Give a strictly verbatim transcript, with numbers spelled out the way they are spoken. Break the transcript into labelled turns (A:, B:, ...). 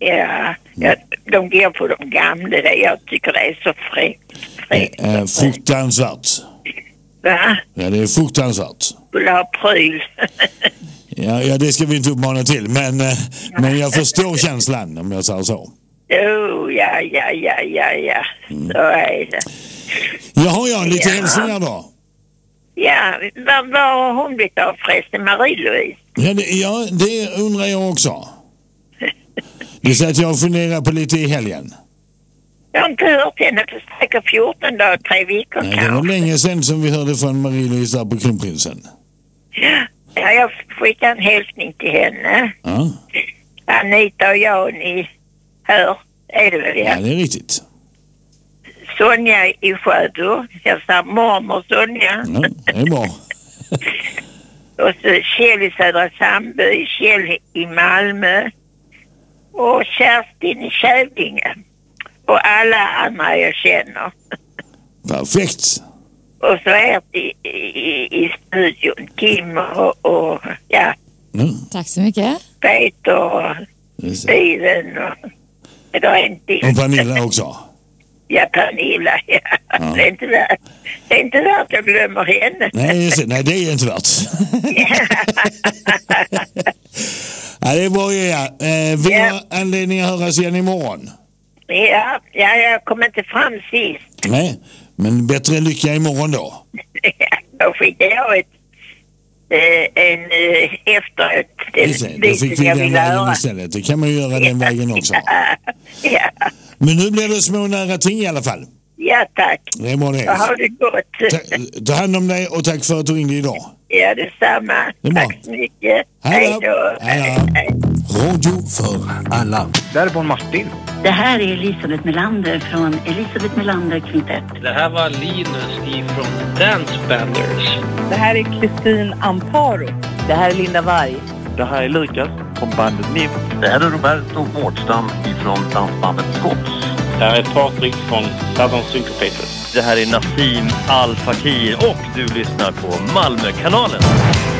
A: Ja, ja, de går på de gamla. Jag tycker det är så fräckt. fräckt
B: eh, fruktansvärt.
A: Va?
B: Ja, det är fruktansvärt.
A: Skulle ha pryl.
B: Ja, ja, det ska vi inte uppmana till. Men, eh, men jag förstår känslan, om jag säger så.
A: Oh, ja, ja, ja, ja, ja. Så är det.
B: Jaha, ja, lite
A: Ja.
B: hälsningar då.
A: Ja, vad, vad har hon blivit av förresten? Marie-Louise?
B: Ja det, ja, det undrar jag också. Det så att jag funderar på lite i helgen.
A: Jag har inte hört henne på säkert fjorton dagar, tre veckor
B: Nej, det var
A: kanske.
B: länge sedan som vi hörde från Marie-Louise där på Kronprinsen.
A: Ja, jag skickar en hälsning till henne.
B: Ja,
A: Anita och jag, ni hör. Är det väl
B: ja
A: det?
B: det är riktigt.
A: Sonja i Sjöbo. Jag sa mormor Sonja.
B: Ja, det är bra.
A: Och så Kjell i Södra Sandby, Kjell i Malmö och Kerstin i Kävlinge. Och alla andra jag känner.
B: Perfekt.
A: Och så är det i, i, i studion Kim och, och ja,
B: Ja,
C: Tack så mycket.
A: Peter och
B: det är så.
A: Steven och det är en till.
B: Och Pernilla också.
A: Ja, Pernilla, ja.
B: Ja.
A: Det är inte värt, det är inte värt att jag glömmer henne.
B: Nej, just det. Nej, det är inte värt. Ja, det är bra, ja. Eh, vi
A: Ja.
B: har anledning att höras igen imorgon.
A: Ja, ja, jag kom inte fram sist.
B: Nej, men bättre lycka imorgon då.
A: Då skickade jag ett, eh, en eh, efterrätt.
B: Just det, då fick vi den vägen istället. Det kan man ju göra den vägen också.
A: Ja,
B: Men nu blir det små nära ting i alla fall.
A: ja, tack.
B: Det är bra det.
A: Så har det gått.
B: Ta, ta hand om dig och tack för att du ringde idag.
A: Ja, detsamma.
B: Det är bra.
A: Tack så mycket.
B: Hej
A: Hej
B: då.
A: då.
B: Hej då. Radio för alla.
D: Där är Bon Martin.
E: Det här är Elisabeth Melander från Elisabeth Melander Kvintett.
F: Det här var Linus ifrån Dance Banders.
G: Det här är Kristin Amparo. Det här är Linda Varg.
D: Det här är Lukas från bandet N I F.
H: Det här är Roberto Mårtstam ifrån dansbandet Skops.
F: Det här är Patrik från Southern Syncopated.
H: Det här är Nassim Al Fakir och du lyssnar på Malmökanalen.